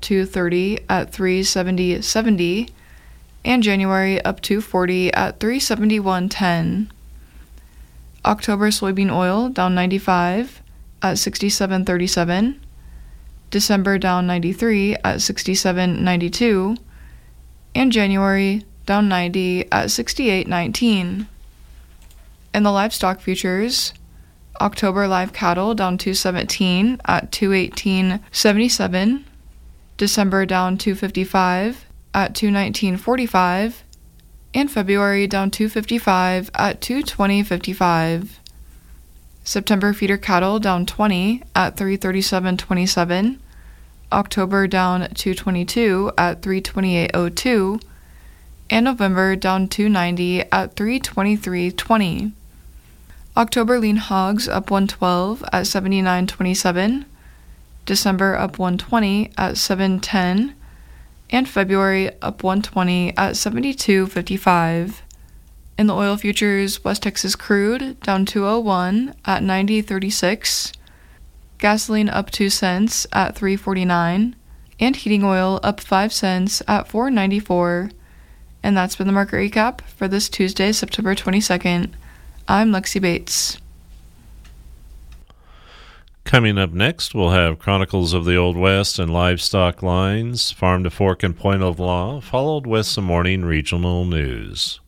$2.30 at $3.70.70, and January up to $40 at $3.71.10. October soybean oil down 95 at $67.37. December down 93 at $67.92, and January down 90 at $68.19. In the livestock futures, October live cattle down 217 at $218.77, December down 255 at $219.45, and February down 255 at $220.55. September feeder cattle down 20 at $337.27, October down 222 at $328.02, and November down 290 at $323.20. October lean hogs up 112 at $79.27, December up 120 at $710, and February up 120 at $72.55. In the oil futures, West Texas crude down 201 at $90.36, gasoline up 2 cents at $3.49, and heating oil up 5 cents at $4.94. And that's been the market recap for this Tuesday, September 22nd. I'm Lexi Bates. Coming up next, we'll have Chronicles of the Old West and Livestock Lines, Farm to Fork and Point of Law, followed with some morning regional news.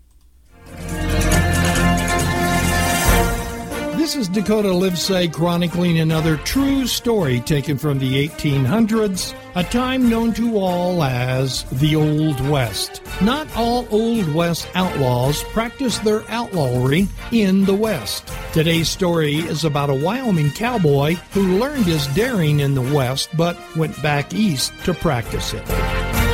This is Dakota Livesay chronicling another true story taken from the 1800s, a time known to all as the Old West. Not all Old West outlaws practiced their outlawry in the West. Today's story is about a Wyoming cowboy who learned his daring in the West but went back east to practice it.